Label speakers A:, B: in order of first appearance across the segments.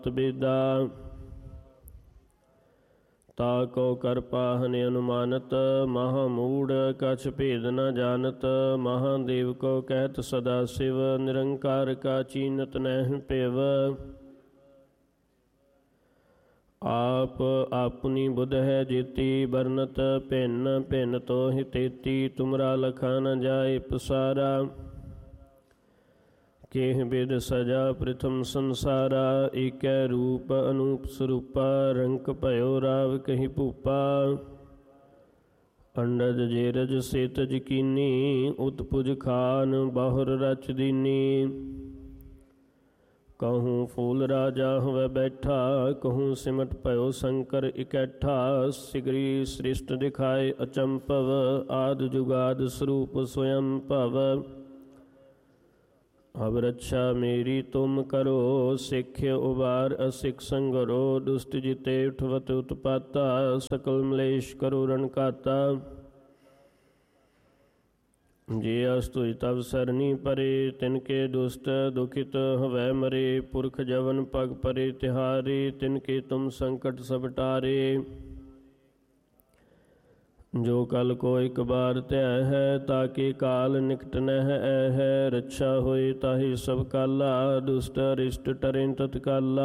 A: ਬੇਦਾ ਤਾ ਕੋ ਕਰਪਾ ਹਨਿ ਅਨੁਮਾਨਤ ਮਹਾ ਮੂੜ ਕਛ ਭੇਦ ਨ ਜਾਣਤ ਮਹਾਦੇਵ ਕੋ ਕਹਿਤ ਸਦਾ ਸਿਵ ਨਿਰੰਕਾਰ ਕਾ ਚੀਨਤ ਨਹਿ ਭਿਵ ਆਪ ਆਪਣੀ ਬੁੱਧ ਹੈ ਜੀਤੀ ਬਰਨਤ ਭਿੰਨ ਭਿੰਨ ਤੋਹਿ ਤੇਤੀ ਤੁਮਰਾ ਲਖਾ ਨ ਜਾਏ ਪਸਾਰਾ ਕੇਹ ਬਿਦ ਸਜਾ ਪ੍ਰਿਥਮ ਸੰਸਾਰਾ ਏਕੈ ਰੂਪ ਅਨੂਪ ਸਰੂਪਾ ਰੰਕ ਭਇਓ ਰਾਵ ਕਹੀ ਭੂਪਾ ਅੰਡਜ ਜੇਰਜ ਸੇਤਜ ਕੀਨੀ ਉਤਪੁਜ ਖਾਨ ਬਾਹੁਰ ਰਚ ਦੀਨੀ ਕਹੂੰ ਫੂਲ ਰਾਜਾ ਹੋਵੇ ਬੈਠਾ ਕਹੂੰ ਸਿਮਟ ਭਇਓ ਸ਼ੰਕਰ ਇਕੱਠਾ ਸਿਗਰੀ ਸ੍ਰਿਸ਼ਟ ਦਿਖਾਏ ਅਚੰਪਵ ਆਦ ਜੁਗਾਦ ਸਰੂਪ ਸਵਯੰ ਭਵ ਅਬ ਰੱਛਾ ਮੇਰੀ ਤੁਮ ਕਰੋ ਸਿੱਖ ਉਬਾਰ ਅਸਿੱਖ ਸੰਗਰੋ ਦੁਸ਼ਟ ਜਿਤੇ ਉਠਵਤ ਉਤਪਾਤਾ ਸਕਲ ਮਲੇਸ਼ ਕਰੋ ਰਣ ਘਾਤਾ ਜੇ ਅਸਤੁ ਤਬ ਸਰਨੀ ਪਰੇ ਤਿਨਕੇ ਦੁਸ਼ਟ ਦੁਖਿਤ ਹਵੈ ਮਰੇ ਪੁਰਖ ਜਵਨ ਪਗ ਪਰੇ ਤਿਹਾਰੇ ਤਿਨਕੇ ਤੁਮ ਸੰਕਟ ਸਭ ਟਾਰੇ ਜੋ ਕਲ ਕੋ ਇਕ ਬਾਰ ਧਿਆ ਹੈ ਤਾਕੇ ਕਾਲ ਨਿਕਟ ਨਹਿ ਐ ਹੈ ਰੱਛਾ ਹੋਏ ਤਾਹੀ ਸਭ ਕਾਲਾ ਦੁਸ਼ਟ ਅਰਿਸ਼ਟ ਟਰੇ ਤਤਕਾਲਾ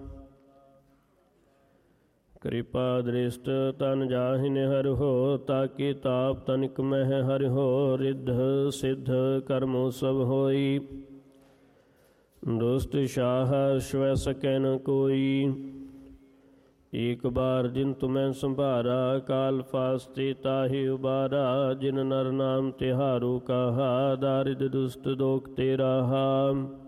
A: ਕਿਰਪਾ ਦ੍ਰਿਸ਼ਟ ਤਨ ਜਾਹਿ ਹਰਿ ਹੋ ਤਾਕੇ ਤਾਪ ਤਨਿਕ ਮਹਿ ਹਰਿ ਹੋ ਰਿੱਧ ਸਿੱਧ ਕਰਮੋ ਸਭ ਹੋਈ ਦੁਸ਼ਟ ਸ਼ਾਹ ਸ਼ਵੈ ਸਕੈ ਨ ਕੋਈ ਏਕ ਬਾਰ ਜਿਨ ਤੁਮੈ ਸੰਭਾਰਾ ਕਾਲ ਫਾਸਤੇ ਤਾਹਿ ਉਬਾਰਾ ਜਿਨ ਨਰ ਨਾਮ ਤਿਹਾਰੂ ਕਹਾ ਦਾਰਿਦ ਦੁਸ਼ਟ ਦੋਖ ਤੇ ਰਾਹਾ